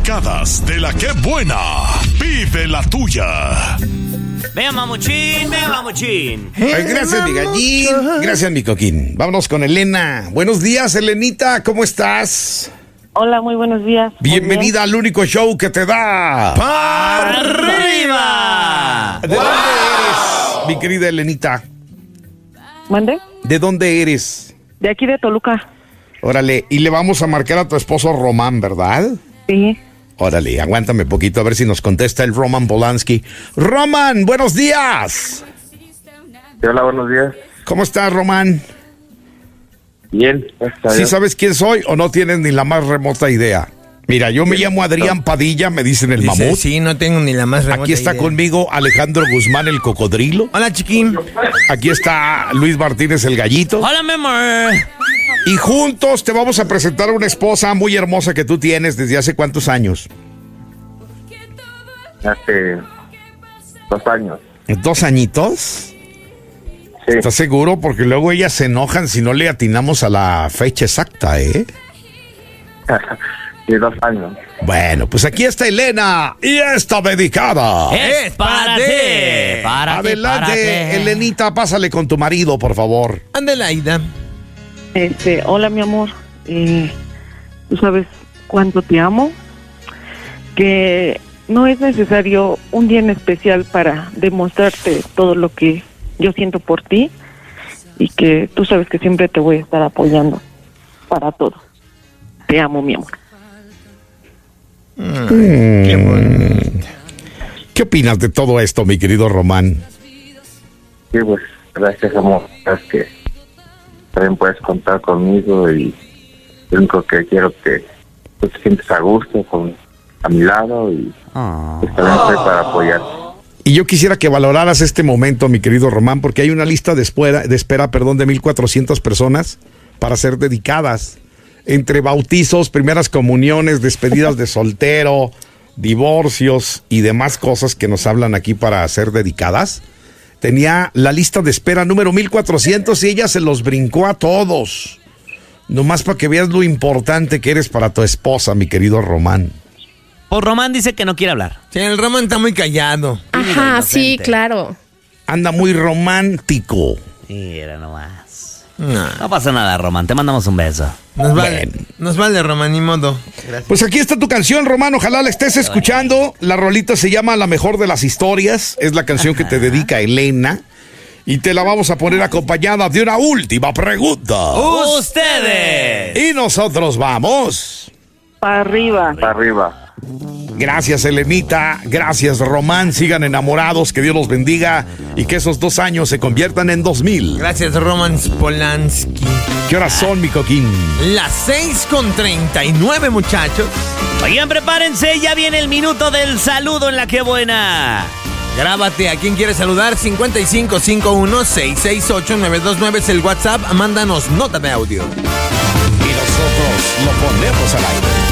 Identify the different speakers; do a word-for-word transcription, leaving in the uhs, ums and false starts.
Speaker 1: dedicadas de la que buena. Vive la tuya.
Speaker 2: Vea, mamuchín, vea, mamuchín.
Speaker 3: Ay, gracias, mi gallín. Gracias, mi coquín. Vámonos con Elena. Buenos días, Elenita. ¿Cómo estás?
Speaker 4: Hola, muy buenos días.
Speaker 3: Bienvenida al único show que te da
Speaker 2: ¡para arriba!
Speaker 3: ¿De wow. dónde eres, mi querida Elenita?
Speaker 4: ¿Mande?
Speaker 3: ¿De dónde eres?
Speaker 4: De aquí de Toluca.
Speaker 3: Órale, y le vamos a marcar a tu esposo Román, ¿verdad?
Speaker 4: Sí.
Speaker 3: Órale, aguántame poquito a ver si nos contesta el Roman Polanski. Román, buenos días.
Speaker 5: Hola, buenos días.
Speaker 3: ¿Cómo estás, Román?
Speaker 5: Bien. Está
Speaker 3: ¿Sí
Speaker 5: bien.
Speaker 3: sabes quién soy o no tienes ni la más remota idea? Mira, yo me llamo Adrián Padilla, me dicen el
Speaker 6: Dice,
Speaker 3: mamut.
Speaker 6: sí, no tengo ni la más remota
Speaker 3: Aquí está
Speaker 6: idea.
Speaker 3: conmigo Alejandro Guzmán, el cocodrilo.
Speaker 6: Hola, chiquín.
Speaker 3: Aquí está Luis Martínez, el gallito.
Speaker 2: Hola, mi amor.
Speaker 3: Y juntos te vamos a presentar a una esposa muy hermosa que tú tienes desde hace cuántos años.
Speaker 5: Hace dos años.
Speaker 3: ¿Dos añitos?
Speaker 5: Sí.
Speaker 3: ¿Estás seguro? Porque luego ellas se enojan si no le atinamos a la fecha exacta, ¿eh?
Speaker 5: Sí, dos años.
Speaker 3: Bueno, pues aquí está Elena y está dedicada.
Speaker 2: Es para ti. Para ti,
Speaker 3: Adelante,
Speaker 2: para ti.
Speaker 3: Elenita, pásale con tu marido, por favor.
Speaker 6: Adelaida.
Speaker 4: Este, hola, mi amor. Eh, Tú sabes cuánto te amo. Que no es necesario un día en especial para demostrarte todo lo que yo siento por ti. Y que tú sabes que siempre te voy a estar apoyando para todo. Te amo, mi amor.
Speaker 3: Mm. Qué bonito. ¿Qué opinas de todo esto, mi querido Román?
Speaker 5: Sí, pues, gracias, amor. Es que también puedes contar conmigo y lo único que quiero que tú te sientes a gusto con, a mi lado y pues, también estoy para apoyarte.
Speaker 3: Y yo quisiera que valoraras este momento, mi querido Román, porque hay una lista de espera, de espera, perdón, de mil cuatrocientas personas para ser dedicadas. Entre bautizos, primeras comuniones, despedidas de soltero, divorcios y demás cosas que nos hablan aquí para ser dedicadas. Tenía la lista de espera número mil cuatrocientos y ella se los brincó a todos. Nomás para que veas lo importante que eres para tu esposa, mi querido Román.
Speaker 2: Pues Román dice que no quiere hablar.
Speaker 6: Sí, el Román está muy callado.
Speaker 7: Ajá, sí, claro.
Speaker 3: Anda muy romántico.
Speaker 2: Mira nomás.
Speaker 6: No,
Speaker 2: No pasa nada, Román. Te mandamos un beso.
Speaker 6: nos vale,
Speaker 3: Bueno.
Speaker 6: nos vale, Román, ni modo.
Speaker 3: Pues aquí está tu canción, Román. Ojalá la estés escuchando. La rolita se llama La Mejor de las Historias. Es la canción que te dedica Elena. Y te la vamos a poner acompañada de una última pregunta.
Speaker 2: ¡Ustedes!
Speaker 3: Y nosotros vamos.
Speaker 4: Para arriba.
Speaker 5: Para arriba.
Speaker 3: Gracias, Elenita. Gracias, Román. Sigan enamorados. Que Dios los bendiga. Y que esos dos años se conviertan en dos mil.
Speaker 6: Gracias, Roman Polanski.
Speaker 3: ¿Qué horas son, mi coquín?
Speaker 6: Las seis con treinta y nueve, muchachos.
Speaker 2: Oigan, prepárense. Ya viene el minuto del saludo en la que buena.
Speaker 6: Grábate a quien quieres saludar. cincuenta y cinco cincuenta y uno, seiscientos sesenta y ocho, novecientos veintinueve es el WhatsApp. Mándanos nota de audio.
Speaker 3: Y nosotros lo ponemos al aire.